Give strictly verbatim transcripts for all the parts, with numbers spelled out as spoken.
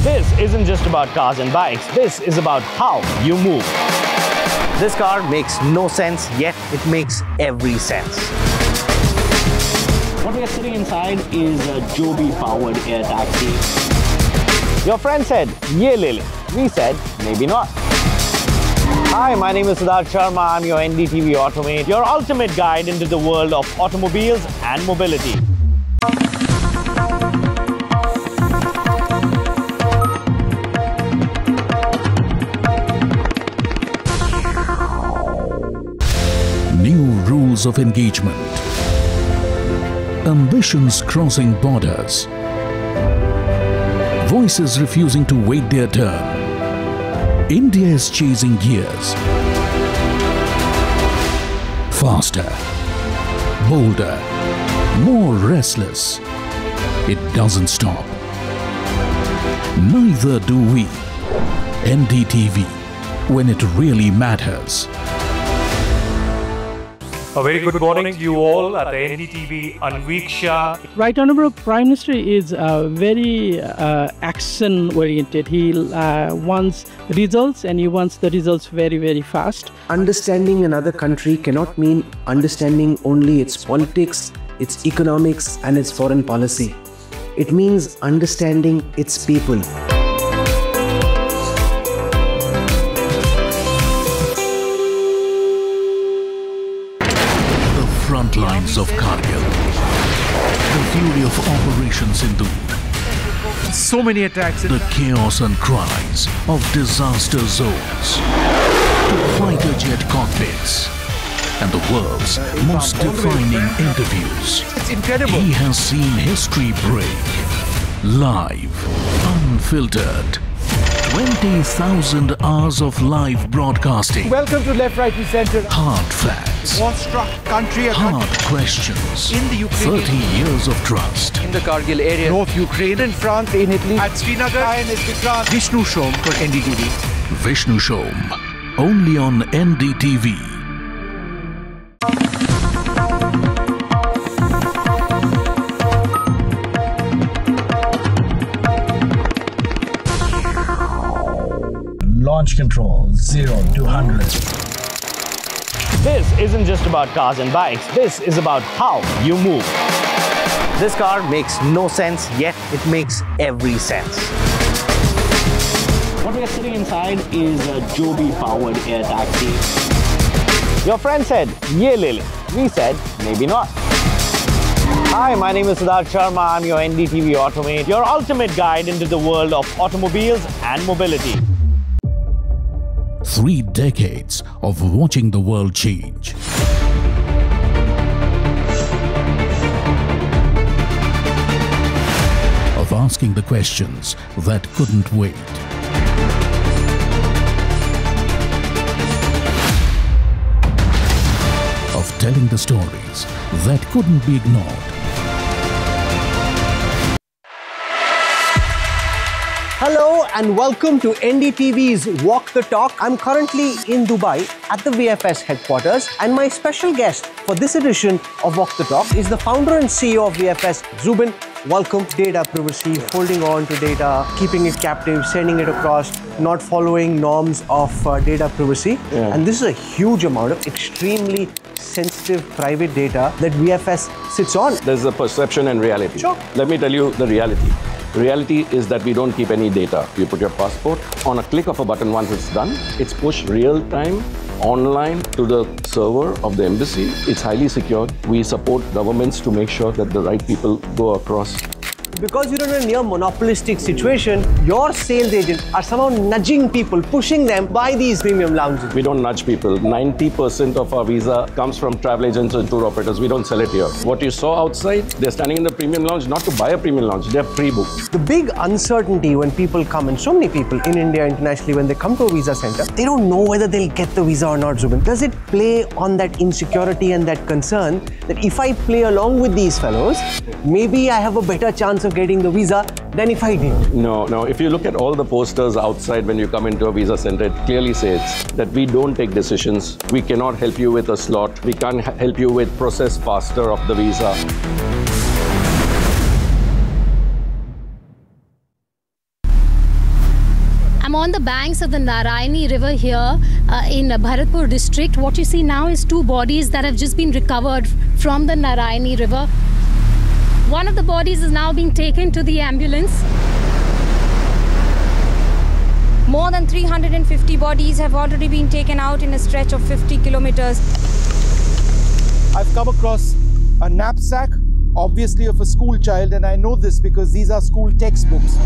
This isn't just about cars and bikes. This is about how you move. This car makes no sense, yet it makes every sense. What we are sitting inside is a Joby-powered air taxi. Your friend said, "Ye le le." We said, maybe not. Hi, my name is Siddharth Sharma. I'm your N D T V Automate, your ultimate guide into the world of automobiles and mobility. New rules of engagement. Ambitions crossing borders. Voices refusing to wait their turn. India is chasing gears. Faster, bolder, more restless. It doesn't stop. Neither do we. N D T V, when it really matters. A very good morning to you all at the N D T V Anveeksha. Right Honorable Prime Minister is uh, very uh, action-oriented. He uh, wants results, and he wants the results very, very fast. Understanding another country cannot mean understanding only its politics, its economics, and its foreign policy. It means understanding its people. Front lines of Kargil, the fury of Operation Sindoor, So many attacks. the chaos and cries of disaster zones, to fighter jet cockpits, and the world's most defining interviews. It's incredible. He has seen history break, live, unfiltered. twenty thousand hours of live broadcasting. Welcome to Left, Right and Center. Hard facts. War-struck country. Hard questions. In the Ukraine. thirty years of trust. In the Kargil area. North Ukraine. In France. In Italy. At Srinagar. And Vikrant. Vishnu Shom for N D T V. Vishnu Shom. Only on N D T V. Launch control, zero to one hundred. This isn't just about cars and bikes. This is about how you move. This car makes no sense, yet it makes every sense. What we are sitting inside is a Joby-powered air taxi. Your friend said, "Ye le le." We said, maybe not. Hi, my name is Siddharth Sharma. I'm your N D T V Automate, your ultimate guide into the world of automobiles and mobility. Three decades of watching the world change. Of asking the questions that couldn't wait. Of telling the stories that couldn't be ignored. Hello and welcome to N D T V's Walk the Talk. I'm currently in Dubai at the V F S headquarters, and my special guest for this edition of Walk the Talk is the founder and C E O of V F S, Zubin. Welcome. Data privacy, holding on to data, keeping it captive, sending it across, not following norms of uh, data privacy. Yeah. And this is a huge amount of extremely sensitive private data that V F S sits on. There's a perception and reality. Sure. Let me tell you the reality. The reality is that we don't keep any data. You put your passport, on a click of a button, once it's done, it's pushed real time, online to the server of the embassy. It's highly secured. We support governments to make sure that the right people go across. Because you're in a near monopolistic situation, your sales agents are somehow nudging people, pushing them by these premium lounges. We don't nudge people. ninety percent of our visa comes from travel agents and tour operators. We don't sell it here. What you saw outside, they're standing in the premium lounge not to buy a premium lounge, they're pre-booked. The big uncertainty when people come, and so many people in India, internationally, when they come to a visa center, they don't know whether they'll get the visa or not, Zubin. Does it play on that insecurity and that concern that if I play along with these fellows, maybe I have a better chance of getting the visa than if I did? No, no. If you look at all the posters outside when you come into a visa center, it clearly says that we don't take decisions. We cannot help you with a slot. We can't help you with process faster of the visa. I'm on the banks of the Narayani River here uh, in Bharatpur district. What you see now is two bodies that have just been recovered from the Narayani River. One of the bodies is now being taken to the ambulance. More than three hundred fifty bodies have already been taken out in a stretch of fifty kilometers. I've come across a knapsack, obviously of a school child, and I know this because these are school textbooks.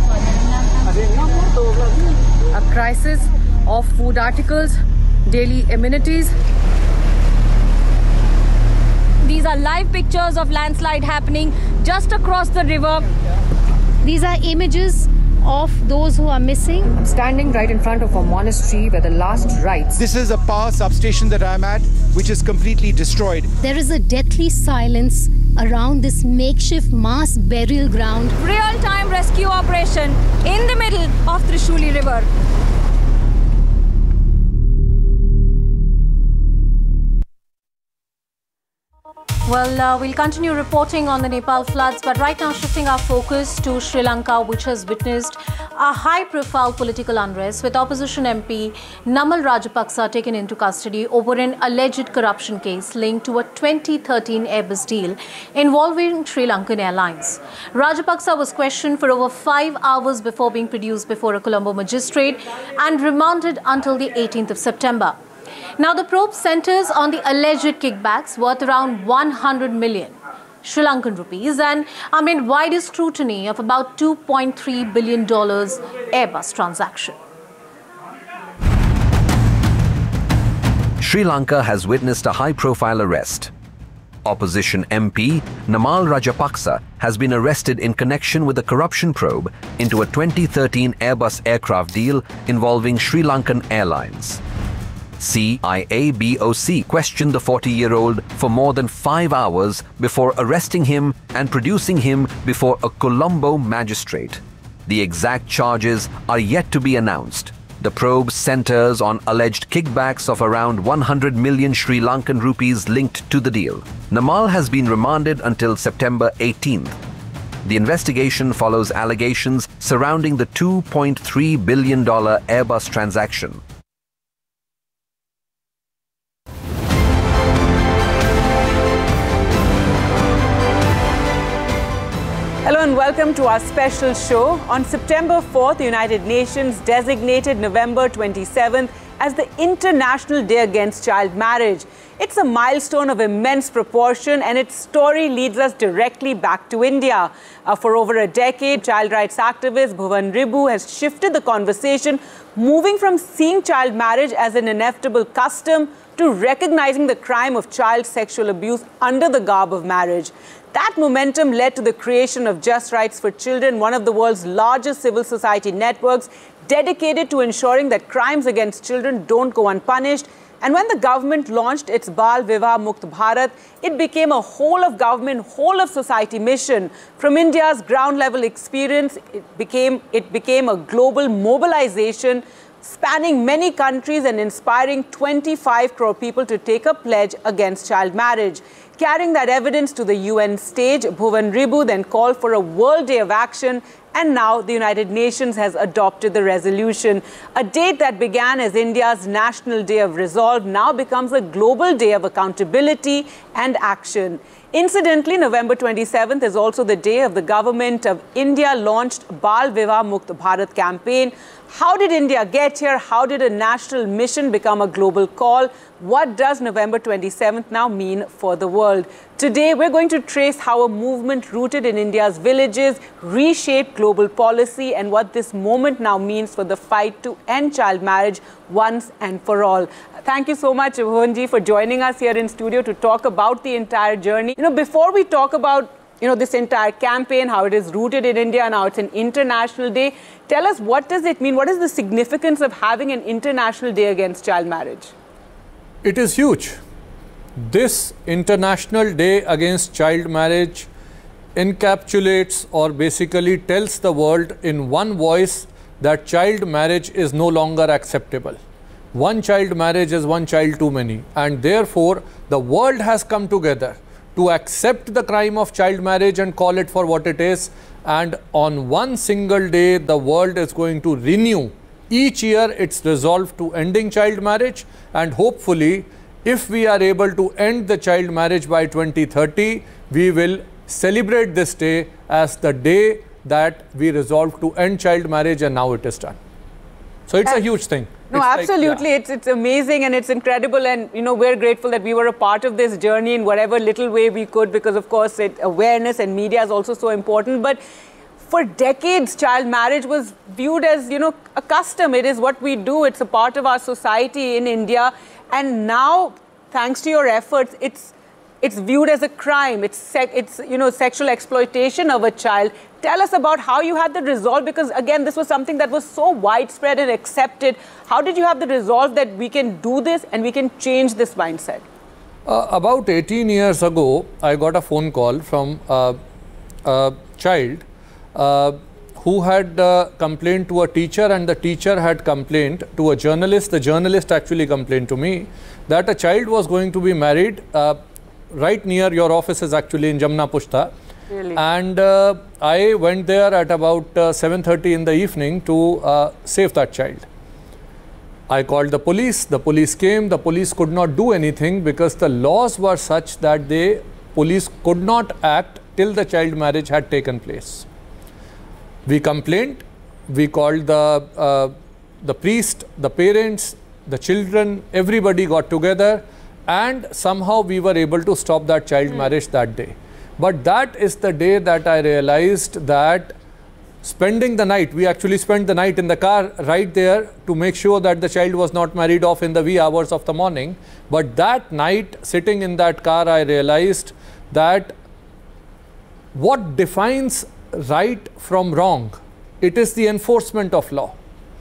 A crisis of food articles, daily amenities. These are live pictures of landslide happening just across the river. These are images of those who are missing. I'm standing right in front of a monastery where the last rites. This is a power substation that I'm at, which is completely destroyed. There is a deathly silence around this makeshift mass burial ground. Real-time rescue operation in the middle of Trishuli River. Well, uh, we'll continue reporting on the Nepal floods, but right now shifting our focus to Sri Lanka, which has witnessed a high-profile political unrest with opposition M P Namal Rajapaksa taken into custody over an alleged corruption case linked to a twenty thirteen Airbus deal involving Sri Lankan Airlines. Rajapaksa was questioned for over five hours before being produced before a Colombo magistrate and remanded until the eighteenth of September. Now, the probe centers on the alleged kickbacks worth around one hundred million Sri Lankan rupees and amid wider scrutiny of about two point three billion dollars Airbus transaction. Sri Lanka has witnessed a high-profile arrest. Opposition M P Namal Rajapaksa has been arrested in connection with a corruption probe into a twenty thirteen Airbus aircraft deal involving Sri Lankan Airlines. C I A B O C questioned the forty-year-old for more than five hours before arresting him and producing him before a Colombo magistrate. The exact charges are yet to be announced. The probe centers on alleged kickbacks of around one hundred million Sri Lankan rupees linked to the deal. Namal has been remanded until September eighteenth. The investigation follows allegations surrounding the two point three billion dollars Airbus transaction. Hello and welcome to our special show. On September fourth, the United Nations designated November twenty-seventh as the International Day Against Child Marriage. It's a milestone of immense proportion, and its story leads us directly back to India. Uh, for over a decade, child rights activist Bhuvan Ribu has shifted the conversation, moving from seeing child marriage as an inevitable custom to recognizing the crime of child sexual abuse under the garb of marriage. That momentum led to the creation of Just Rights for Children, one of the world's largest civil society networks dedicated to ensuring that crimes against children don't go unpunished. And when the government launched its Bal Vivah Mukt Bharat, it became a whole-of-government, whole-of-society mission. From India's ground-level experience, it became, it became a global mobilization spanning many countries and inspiring twenty-five crore people to take a pledge against child marriage. Carrying that evidence to the U N stage, Bhuvan Ribu then called for a World Day of Action, and now the United Nations has adopted the resolution. A date that began as India's National Day of Resolve now becomes a global day of accountability and action. Incidentally, November twenty-seventh is also the day of the Government of India launched Bal Vivah Mukt Bharat campaign. How did India get here? How did a national mission become a global call? What does November twenty-seventh now mean for the world? Today, we're going to trace how a movement rooted in India's villages reshaped global policy and what this moment now means for the fight to end child marriage once and for all. Thank you so much, Bhuvanji, for joining us here in studio to talk about the entire journey. You know, before we talk about you know, this entire campaign, how it is rooted in India, and now it's an international day. Tell us, what does it mean? What is the significance of having an international day against child marriage? It is huge. This International Day Against Child Marriage encapsulates or basically tells the world in one voice that child marriage is no longer acceptable. One child marriage is one child too many, and therefore the world has come together to accept the crime of child marriage and call it for what it is. And on one single day, the world is going to renew Each year it's resolved to ending child marriage, and hopefully if we are able to end the child marriage by twenty thirty, we will celebrate this day as the day that we resolved to end child marriage, and now it is done. So it's a huge thing. No, it's absolutely. Like, yeah. It's it's amazing and it's incredible, and you know we're grateful that we were a part of this journey in whatever little way we could, because of course it, awareness and media is also so important. But for decades, child marriage was viewed as, you know, a custom. It is what we do. It's a part of our society in India, and now, thanks to your efforts, it's it's viewed as a crime. It's sec it's you know sexual exploitation of a child. Tell us about how you had the resolve, because again, this was something that was so widespread and accepted. How did you have the resolve that we can do this and we can change this mindset? Uh, about eighteen years ago, I got a phone call from uh, a child uh, who had uh, complained to a teacher, and the teacher had complained to a journalist. The journalist actually complained to me that a child was going to be married uh, right near your office, is actually in Jamna Pushta. Really? And uh, I went there at about uh, seven thirty in the evening to uh, save that child. I called the police. The police came. The police could not do anything because the laws were such that the police could not act till the child marriage had taken place. We complained. We called the uh, the priest, the parents, the children. Everybody got together, and somehow we were able to stop that child mm. marriage that day. But that is the day that I realized that spending the night, we actually spent the night in the car right there to make sure that the child was not married off in the wee hours of the morning. But that night, sitting in that car, I realized that what defines right from wrong, it is the enforcement of law.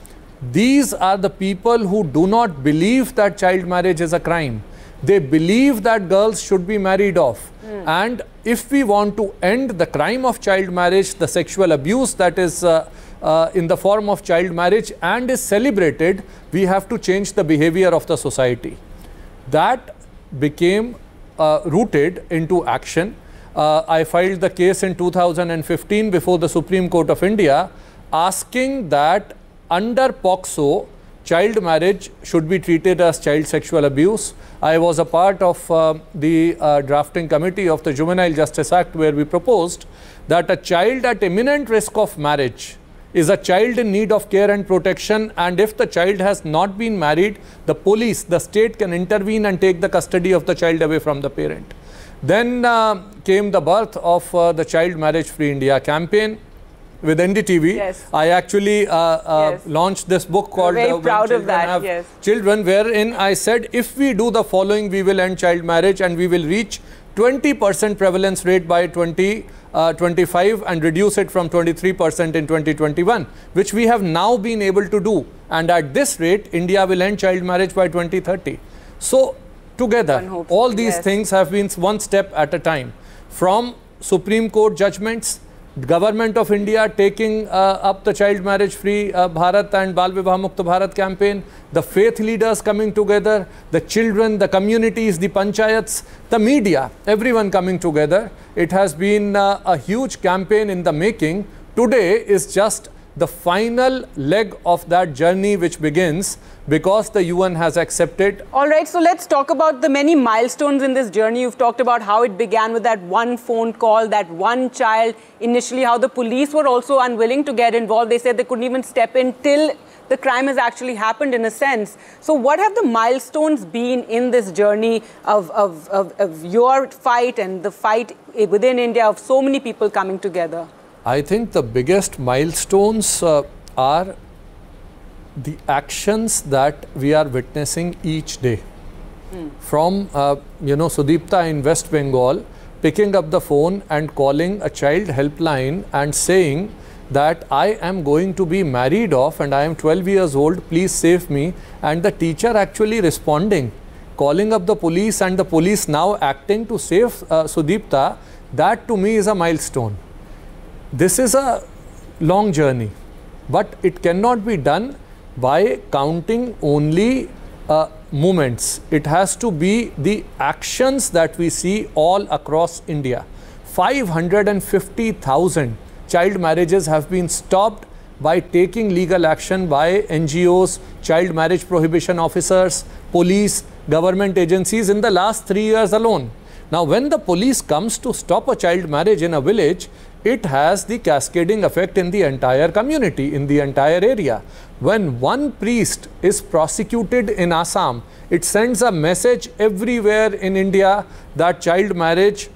These are the people who do not believe that child marriage is a crime. They believe that girls should be married off. Mm. And if we want to end the crime of child marriage, the sexual abuse that is uh, uh, in the form of child marriage and is celebrated, we have to change the behavior of the society. That became uh, rooted into action. Uh, I filed the case in two thousand fifteen before the Supreme Court of India, asking that under POCSO, child marriage should be treated as child sexual abuse. I was a part of uh, the uh, drafting committee of the Juvenile Justice Act, where we proposed that a child at imminent risk of marriage is a child in need of care and protection, and if the child has not been married, the police, the state can intervene and take the custody of the child away from the parent. Then uh, came the birth of uh, the Child Marriage Free India campaign. With N D T V, yes. I actually uh, uh, yes. launched this book called Very uh, proud When of that, Have yes. Children, wherein I said if we do the following, we will end child marriage and we will reach twenty percent prevalence rate by twenty twenty-five and reduce it from twenty-three percent in twenty twenty-one, which we have now been able to do. And at this rate, India will end child marriage by twenty thirty. So together, all these yes. things have been one step at a time. From Supreme Court judgments, Government of India taking uh, up the Child Marriage Free uh, Bharat and Bal Vivah Mukta Bharat campaign, the faith leaders coming together, the children, the communities, the panchayats, the media, everyone coming together. It has been uh, a huge campaign in the making. Today is just the final leg of that journey which begins because the U N has accepted. All right, so let's talk about the many milestones in this journey. You've talked about how it began with that one phone call, that one child, initially how the police were also unwilling to get involved. They said they couldn't even step in till the crime has actually happened, in a sense. So what have the milestones been in this journey of, of, of, of your fight and the fight within India of so many people coming together? I think the biggest milestones uh, are the actions that we are witnessing each day. Mm. From, uh, you know, Sudipta in West Bengal picking up the phone and calling a child helpline and saying that I am going to be married off and I am twelve years old, please save me. And the teacher actually responding, calling up the police, and the police now acting to save uh, Sudipta. That to me is a milestone. This is a long journey, but it cannot be done by counting only uh, moments. It has to be the actions that we see all across India. five hundred fifty thousand child marriages have been stopped by taking legal action by N G Os, child marriage prohibition officers, police, government agencies in the last three years alone. Now, when the police comes to stop a child marriage in a village, it has the cascading effect in the entire community, in the entire area. When one priest is prosecuted in Assam, it sends a message everywhere in India that child marriage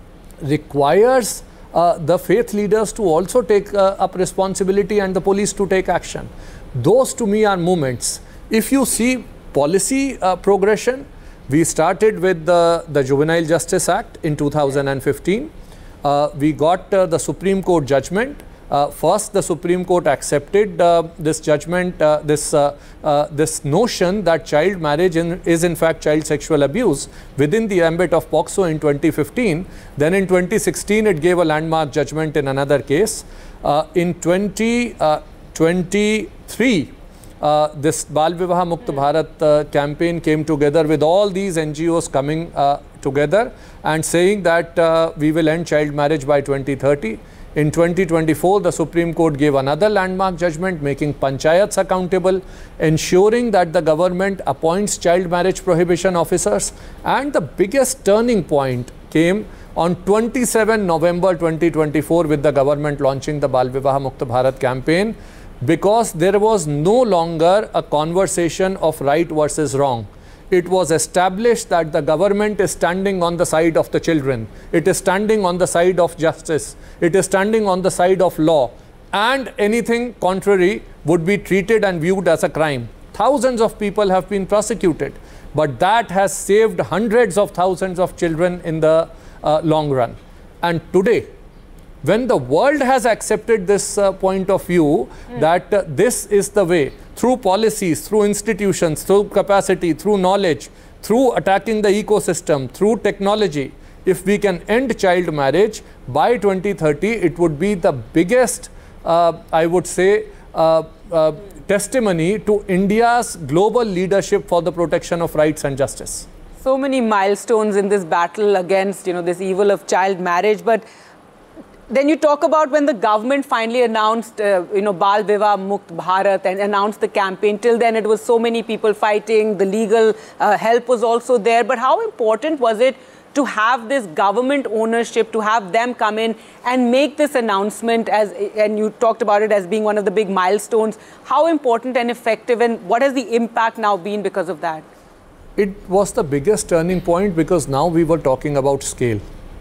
requires uh, the faith leaders to also take uh, up responsibility and the police to take action. Those to me are movements. If you see policy uh, progression, we started with the, the Juvenile Justice Act in two thousand fifteen. Uh, we got uh, the Supreme Court judgment. Uh, first, the Supreme Court accepted uh, this judgment, uh, this, uh, uh, this notion that child marriage in, is in fact child sexual abuse within the ambit of POCSO in twenty fifteen. Then in twenty sixteen, it gave a landmark judgment in another case. Uh, in twenty twenty-three, uh, this Bal Vivah Mukt Bharat uh, campaign came together with all these N G Os coming uh, together and saying that uh, we will end child marriage by twenty thirty. In twenty twenty-four, the Supreme Court gave another landmark judgment making panchayats accountable, ensuring that the government appoints child marriage prohibition officers. And the biggest turning point came on twenty-seventh November twenty twenty-four with the government launching the Bal Vivah Mukt Bharat campaign, because there was no longer a conversation of right versus wrong. It was established that the government is standing on the side of the children. It is standing on the side of justice. It is standing on the side of law. And anything contrary would be treated and viewed as a crime. Thousands of people have been prosecuted. But that has saved hundreds of thousands of children in the uh, long run. And today, when the world has accepted this uh, point of view, mm. that uh, this is the way, through policies, through institutions, through capacity, through knowledge, through attacking the ecosystem, through technology, if we can end child marriage by twenty thirty, it would be the biggest, uh, I would say, uh, uh, testimony to India's global leadership for the protection of rights and justice. So many milestones in this battle against, you know, this evil of child marriage, but then you talk about when the government finally announced, uh, you know, Bal Vivah Mukt Bharat and announced the campaign. Till then, it was so many people fighting. The legal uh, help was also there. But how important was it to have this government ownership, to have them come in and make this announcement, as, and you talked about it as being one of the big milestones. How important and effective, and what has the impact now been because of that? It was the biggest turning point because now we were talking about scale.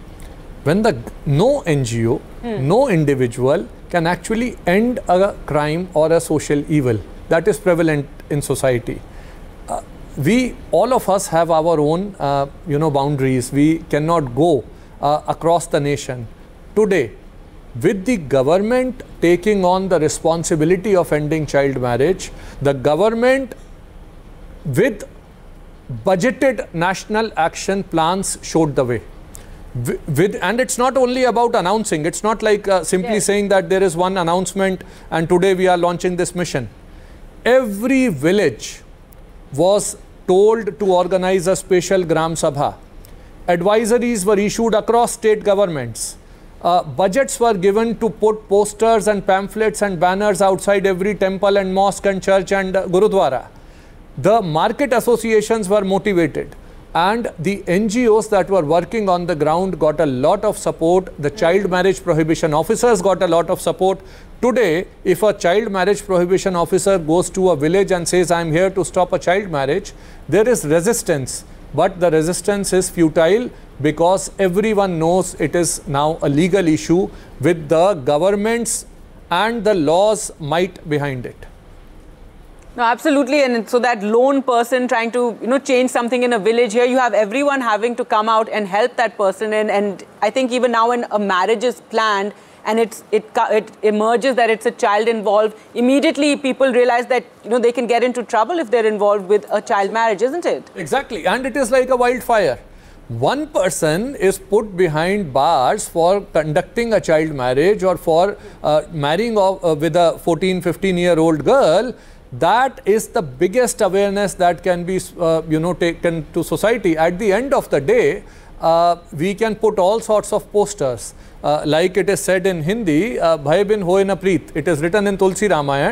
When the no N G O, hmm. no individual can actually end a crime or a social evil that is prevalent in society. Uh, we, all of us have our own, uh, you know, boundaries. We cannot go uh, across the nation. Today, with the government taking on the responsibility of ending child marriage, the government with budgeted national action plans showed the way. With, and it's not only about announcing, it's not like uh, simply yes. saying that there is one announcement and today we are launching this mission. Every village was told to organize a special Gram Sabha. Advisories were issued across state governments. Uh, budgets were given to put posters and pamphlets and banners outside every temple and mosque and church and uh, Gurudwara. The market associations were motivated. And the N G Os that were working on the ground got a lot of support. The child marriage prohibition officers got a lot of support. Today, if a child marriage prohibition officer goes to a village and says, I'm here to stop a child marriage, there is resistance. But the resistance is futile because everyone knows it is now a legal issue with the government's and the law's might behind it. No, absolutely. And so that lone person trying to, you know, change something in a village, here you have everyone having to come out and help that person. And, and I think even now when a marriage is planned and it's, it, it emerges that it's a child involved, immediately people realize that, you know, they can get into trouble if they're involved with a child marriage, isn't it? Exactly. And it is like a wildfire. One person is put behind bars for conducting a child marriage or for uh, marrying uh, with a fourteen, fifteen year old girl. That is the biggest awareness that can be, uh, you know, taken to society. At the end of the day, uh, we can put all sorts of posters. uh, like it is said in Hindi, uh, Bhai bin hoye na preet. It is written in Tulsi Ramayana.